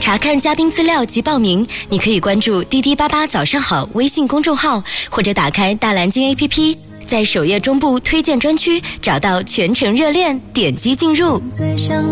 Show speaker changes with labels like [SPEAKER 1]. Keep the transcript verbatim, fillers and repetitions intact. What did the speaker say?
[SPEAKER 1] 查看嘉宾资料及报名，你可以关注滴滴八八早上好微信公众号，或者打开大蓝鲸 A P P， 在首页中部推荐专区找到全程热恋，点击进入。